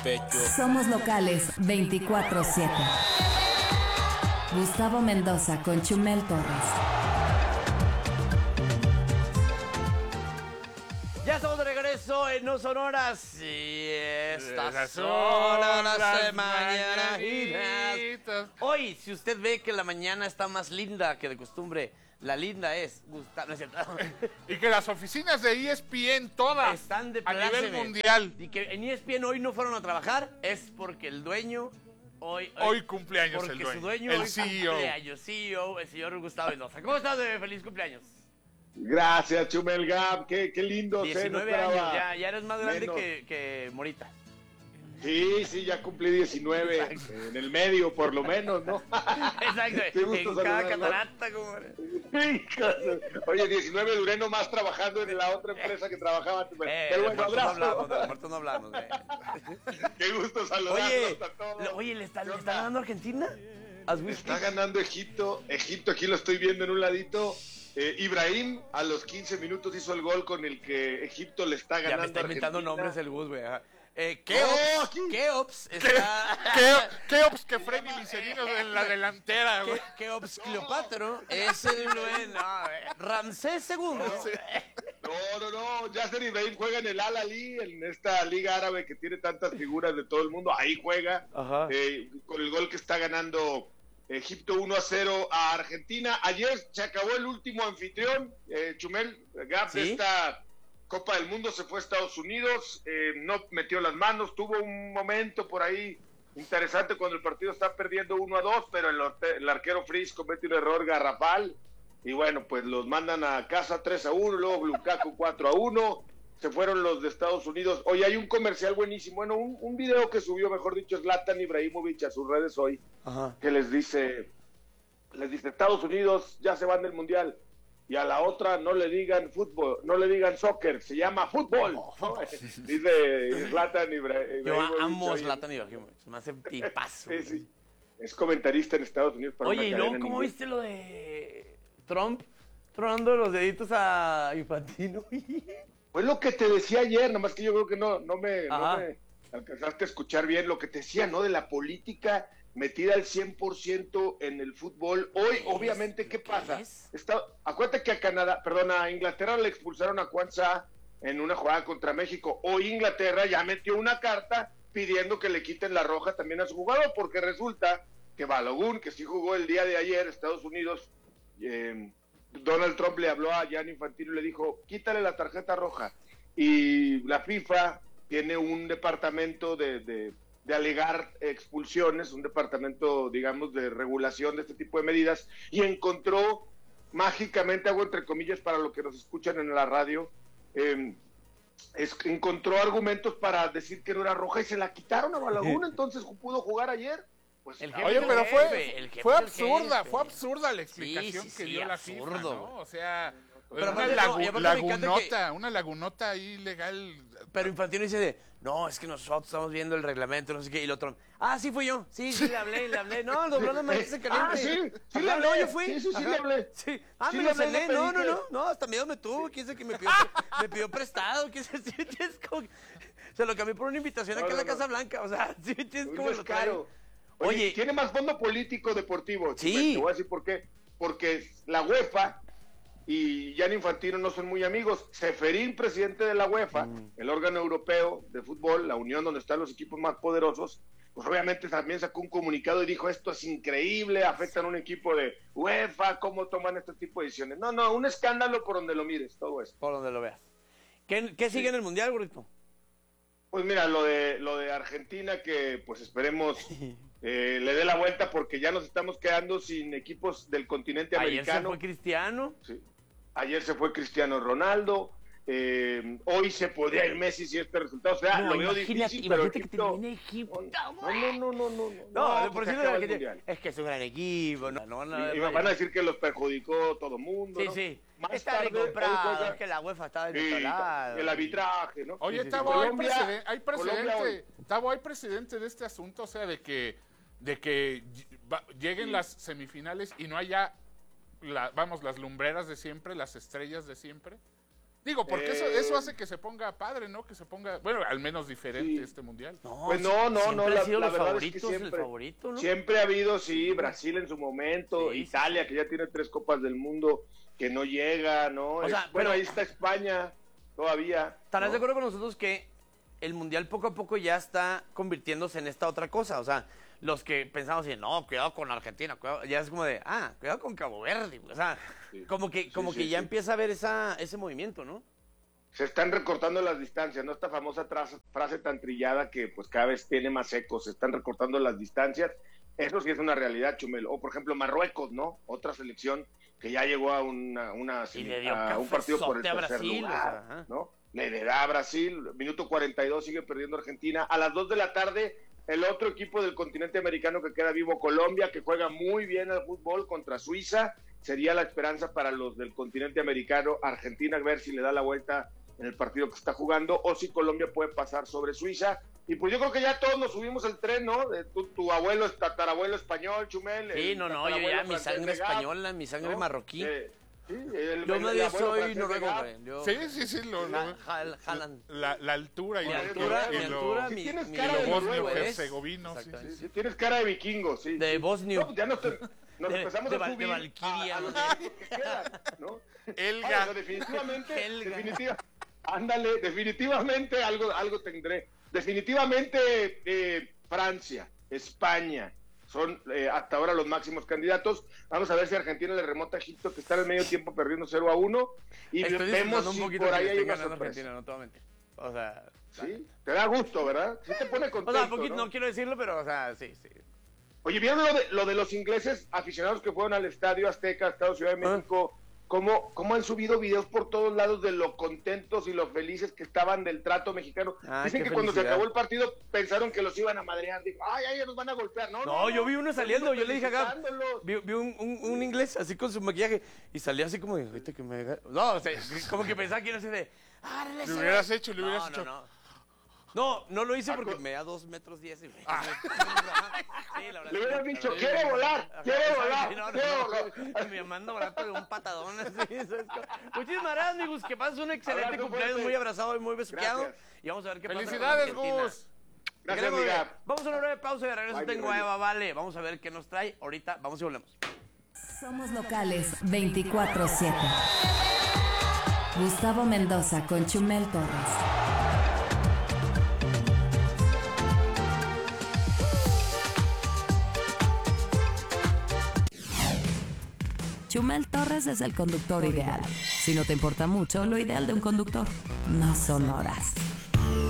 pecho. Somos locales 24/7. Gustavo Mendoza con Chumel Torres. Ya estamos de regreso en No Sonoras y estas son las de mañanitas. Hoy, si usted ve que la mañana está más linda que de costumbre, la linda es Gustavo, ¿no es cierto? Y que las oficinas de ESPN todas Están de a nivel pláceme. mundial. Y que en ESPN hoy no fueron a trabajar es porque el dueño hoy cumpleaños porque el dueño. Su dueño el hoy CEO. cumpleaños, CEO, el señor Gustavo Mendoza. ¿Cómo estás, bebé? Feliz cumpleaños. Gracias, Chumel Gab, qué lindo. 19 años, ya eres más grande que Morita. Sí, ya cumplí 19, en el medio por lo menos, ¿no? Exacto, Qué gusto en cada saludarlo. catarata. Como... Oye, 19 duré nomás trabajando en la otra empresa que trabajaba. Pero bueno, abrazo. De muertos no hablamos, güey. Qué gusto saludarlos a todos. Oye, ¿le está ganando Argentina? ¿Has visto? Está ganando Egipto, aquí lo estoy viendo en un ladito. Ibrahim a los 15 minutos hizo el gol con el que Egipto le está ganando. Ya me está inventando Argentina. nombres el bus, güey. Keops Que Freddy Miserino en la delantera, güey. Keops Cleopatra es el Ramsés II. No, Yasser Ibrahim juega en el Al Ahly, en esta liga árabe que tiene tantas figuras de todo el mundo, ahí juega. Ajá. Con el gol que está ganando Egipto 1-0 a Argentina. Ayer se acabó el último anfitrión, Chumel Gap, ¿Sí? de esta Copa del Mundo, se fue a Estados Unidos, no metió las manos, tuvo un momento por ahí interesante cuando el partido está perdiendo 1-2, pero el arquero Fritz comete un error garrafal, y bueno, pues los mandan a casa 3-1, luego Lukaku 4-1, se fueron los de Estados Unidos. Oye, hay un comercial buenísimo, bueno, un video que subió, mejor dicho, Zlatan Ibrahimovic a sus redes hoy, Ajá. que les dice, Estados Unidos ya se van del Mundial, y a la otra no le digan fútbol, no le digan soccer, se llama fútbol. ¿No? Dice Zlatan Ibrahimovic. Yo amo Zlatan Ibrahimovic, me hace tipazo. Sí. Es comentarista en Estados Unidos. Para Oye, una ¿y cadena luego en cómo inglés. viste lo de Trump tronando los deditos a Infantino? Pues lo que te decía ayer, nomás que yo creo que no me alcanzaste a escuchar bien lo que te decía, ¿no? De la política metida al 100% en el fútbol. Hoy, obviamente, ¿qué pasa? Acuérdate que a Inglaterra le expulsaron a Kwanzaa en una jugada contra México. Hoy Inglaterra ya metió una carta pidiendo que le quiten la roja también a su jugador, porque resulta que Balogun, que sí jugó el día de ayer, Estados Unidos, Donald Trump le habló a Gianni Infantino y le dijo, quítale la tarjeta roja. Y la FIFA tiene un departamento de alegar expulsiones, un departamento, digamos, de regulación de este tipo de medidas, y encontró mágicamente, hago entre comillas para los que nos escuchan en la radio, encontró argumentos para decir que no era roja y se la quitaron a Balogun, entonces pudo jugar ayer. Pues, Oye, pero fue absurda la explicación Sí, que dio la FIFA, absurdo. ¿no? O sea, Pero una aparte me encanta una lagunota ahí legal. Pero Infantino dice no, es que nosotros estamos viendo el reglamento, no sé qué, y el otro, sí fui yo, sí, le hablé, no, el doblón de Manchester caliente. Sí le hablé, no, yo fui. sí le hablé. Sí, Sí me le lo hablé, cené, le pedí no, hasta miedo me tuvo, quién sabe que me pidió prestado, quién sabe, sí, tienes como, se lo cambié por una invitación acá en la Casa Blanca, o sea, sí, tienes como lo trae. Oye, tiene más fondo político deportivo. Sí. Te voy a decir por qué. Porque la UEFA y Gianni Infantino no son muy amigos. Seferín, presidente de la UEFA, el órgano europeo de fútbol, la unión donde están los equipos más poderosos, pues obviamente también sacó un comunicado y dijo, esto es increíble, afectan a un equipo de UEFA, ¿cómo toman este tipo de decisiones? No, un escándalo por donde lo mires, todo eso. Por donde lo veas. ¿Qué sigue en el Mundial, gordito? Pues mira, lo de Argentina, que pues esperemos le dé la vuelta, porque ya nos estamos quedando sin equipos del continente americano. Ayer se fue Cristiano. Sí. Ayer se fue Cristiano Ronaldo. Hoy se podría ir Messi si este resultado. O sea, lo veo difícil, pero imagínate que termine Egipto. No, por se si acaba no, el Mundial. es que es un gran equipo. Y van a decir que los perjudicó todo el mundo. ¿no? Sí. Más Está tarde, recomprado, hoy es que la UEFA está del Sí, otro lado. el arbitraje, ¿no? Oye, Sí. Tavo, Colombia, hay precedente de este asunto, o sea, de que lleguen las semifinales y no haya las lumbreras de siempre, las estrellas de siempre. Digo, porque eso hace que se ponga padre, ¿no? Que se ponga, bueno, al menos diferente este mundial. No, Pues no, la verdad es que siempre, el favorito, ¿no? siempre ha habido, sí, Brasil en su momento, Italia, que ya tiene 3 Copas del Mundo, que no llega, ¿no? O sea, bueno, pero ahí está España, todavía. ¿Estarás ¿no? de acuerdo con nosotros que el mundial poco a poco ya está convirtiéndose en esta otra cosa? O sea, los que pensamos así, no, cuidado con Argentina, cuidado, ya es como de, cuidado con Cabo Verde. O sea, como que ya empieza a haber ese movimiento, ¿no? Se están recortando las distancias, ¿no? Esta famosa frase tan trillada que pues cada vez tiene más eco, se están recortando las distancias. Eso sí es una realidad, Chumel. O por ejemplo Marruecos, ¿no? Otra selección que ya llegó a un partido por el tercer lugar, o sea, ¿no? Le da a Brasil, minuto 42 sigue perdiendo Argentina. A las 2 de la tarde, el otro equipo del continente americano que queda vivo, Colombia, que juega muy bien al fútbol contra Suiza. Sería la esperanza para los del continente americano. Argentina, a ver si le da la vuelta en el partido que está jugando, o si Colombia puede pasar sobre Suiza. Y pues yo creo que ya todos nos subimos al tren, ¿no? Tu abuelo, tatarabuelo español, Chumel. Sí, no, yo ya mi sangre española, mi sangre marroquí. Yo medio soy noruego, güey. Sí, jalan. La altura y mi lo bosnio-herzegovino. Sí, tienes cara de vikingo, sí. De bosnio. No, ya nos empezamos a subir. De Valquiria. ¿No? Elga. Definitivamente algo tendré. Definitivamente Francia, España son hasta ahora los máximos candidatos. Vamos a ver si Argentina le remota a Egipto, que está en el medio tiempo perdiendo 0-1, y vemos si por ahí hay una sorpresa. Argentina, no te voy a mentir. O sea, sí, te da gusto, ¿verdad? Sí te pone contento. O sea, poquito, ¿no? Quiero decirlo, pero o sea, sí. Oye, ¿vieron lo de los ingleses aficionados que fueron al Estadio Azteca, Estado Ciudad de México? ¿Cómo han subido videos por todos lados de lo contentos y lo felices que estaban del trato mexicano? Dicen que cuando se acabó el partido pensaron que los iban a madrear. Dijo, ay, nos van a golpear. No, yo vi uno saliendo, yo le dije acá, vi un inglés así con su maquillaje y salía así como, ahorita que me... No, o sea, como que pensaba que era así de... Le hubieras hecho. No lo hice porque me da 2 metros 10. Sí, le hubieras dicho, quiero volar. Me manda barato de un patadón así. Muchísimas gracias, amigos. Que pases un excelente cumpleaños, muy abrazado y muy besuqueado. Y vamos a ver qué pasa. ¡Felicidades, Gus! Gracias, amiga. Vamos a una breve pausa y de regreso tengo a Eva Vale. Vamos a ver qué nos trae. Ahorita vamos y volvemos. Somos locales 24/7. Gustavo Mendoza con Chumel Torres. Chumel Torres es el conductor ideal. Si no te importa mucho, lo ideal de un conductor no son horas.